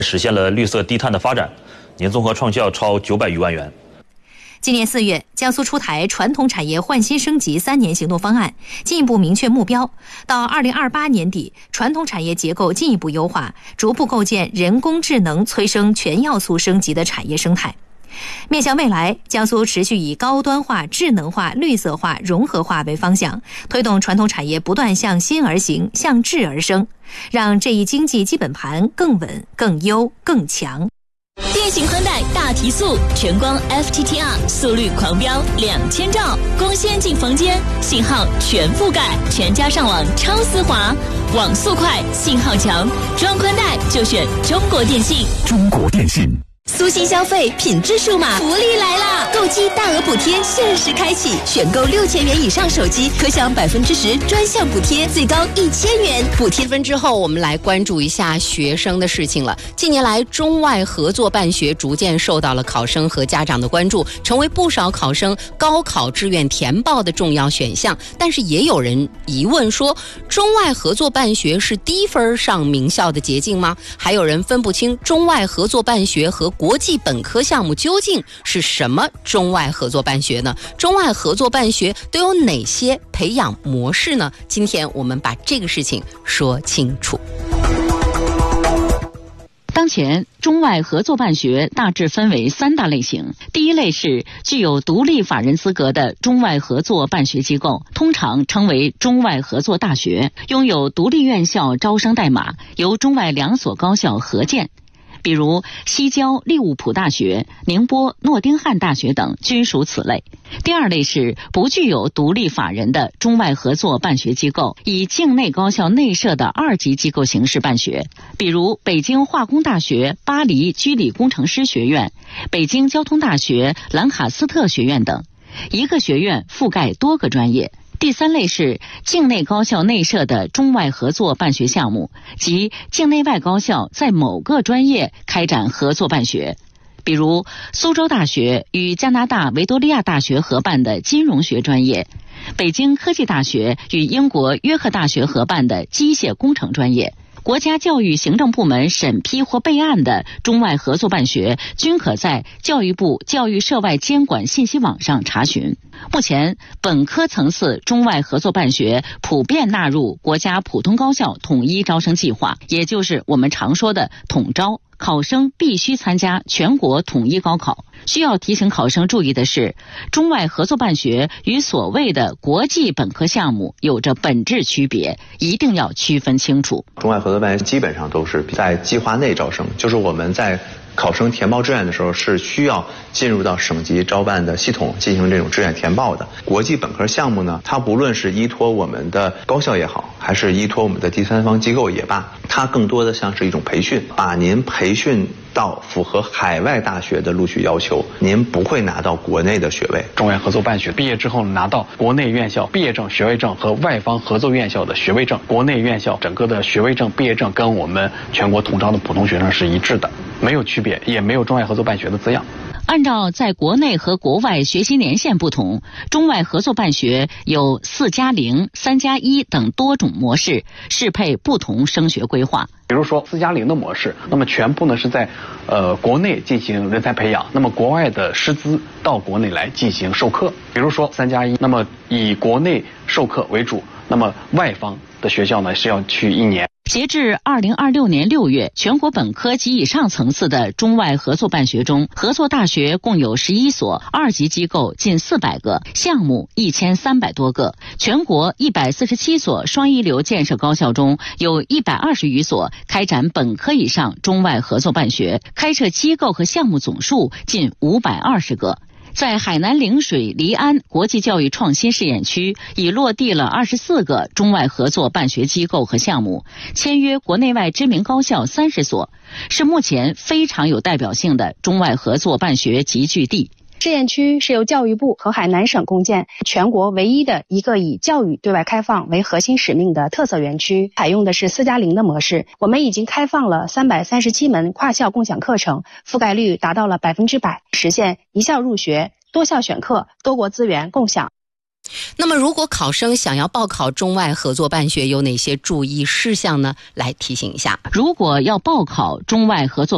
实现了绿色低碳的发展，年综合创效超900余万元。 今年4月，江苏出台传统产业换新升级3年行动方案，进一步明确目标，到2028年底，传统产业结构进一步优化，逐步构建人工智能催生全要素升级的产业生态。面向未来，江苏持续以高端化、智能化、绿色化、融合化为方向，推动传统产业不断向新而行，向智而生，让这一经济基本盘更稳、更优、更强。 电信宽带大提速，全光 FTTR 速率狂飙2000兆，光纤进房间，信号全覆盖，全家上网超丝滑，网速快，信号强，装宽带就选中国电信。 中国电信。 苏新消费品质数码福利来啦！购机大额补贴限时开启，选购6000元以上手机可享10%专项补贴，最高1000元。 补贴分之后，我们来关注一下学生的事情了。近年来，中外合作办学逐渐受到了考生和家长的关注，成为不少考生高考志愿填报的重要选项。但是也有人疑问说，中外合作办学是低分上名校的捷径吗？还有人分不清中外合作办学和国际本科项目究竟是什么中外合作办学呢？中外合作办学都有哪些培养模式呢？今天我们把这个事情说清楚。 当前，中外合作办学大致分为3大类型。第一类是具有独立法人资格的中外合作办学机构，通常称为中外合作大学，拥有独立院校招生代码，由中外2所高校合建。比如西交利物浦大学、宁波诺丁汉大学等均属此类。第二类是不具有独立法人的中外合作办学机构，以境内高校内设的2级机构形式办学，比如北京化工大学巴黎居里工程师学院、北京交通大学兰卡斯特学院等，一个学院覆盖多个专业。第三类是境内高校内设的中外合作办学项目，即境内外高校在某个专业开展合作办学，比如苏州大学与加拿大维多利亚大学合办的金融学专业，北京科技大学与英国约克大学合办的机械工程专业。国家教育行政部门审批或备案的中外合作办学，均可在教育部教育涉外监管信息网上查询。目前，本科层次中外合作办学普遍纳入国家普通高校统一招生计划，也就是我们常说的统招。考生必须参加全国统一高考。需要提醒考生注意的是，中外合作办学与所谓的国际本科项目有着本质区别，一定要区分清楚。 中外合作办学基本上都是在计划内招生，就是我们在考生填报志愿的时候是需要进入到省级招办的系统进行这种志愿填报的。国际本科项目呢，它不论是依托我们的高校也好，还是依托我们的第三方机构也罢，它更多的像是一种培训，把您培训到符合海外大学的录取要求，您不会拿到国内的学位。 中外合作办学毕业之后拿到国内院校毕业证、学位证和外方合作院校的学位证，国内院校整个的学位证、毕业证跟我们全国统招的普通学生是一致的，没有区别，也没有中外合作办学的字样。 按照在国内和国外学习年限不同，中外合作办学有4+0、3+1等多种模式，适配不同升学规划。 比如说4+0的模式，那么全部呢是在国内进行人才培养，那么国外的师资到国内来进行授课。比如说3+1，那么以国内授课为主，那么外方的学校呢是要去1年。 截至2026年6月，全国本科及以上层次的中外合作办学中，合作大学共有11所，2级机构近400个，项目1300多个。全国147所双一流建设高校中，有120余所开展本科以上中外合作办学，开设机构和项目总数近520个。在海南陵水黎安国际教育创新试验区，已落地了24个中外合作办学机构和项目，签约国内外知名高校30所，是目前非常有代表性的中外合作办学集聚地。 试验区是由教育部和海南省共建，全国唯一的一个以教育对外开放为核心使命的特色园区，采用的是4+0的模式。我们已经开放了337门跨校共享课程，覆盖率达到了100%，实现一校入学、多校选课、多国资源共享。 那么如果考生想要报考中外合作办学，有哪些注意事项呢？来提醒一下， 如果要报考中外合作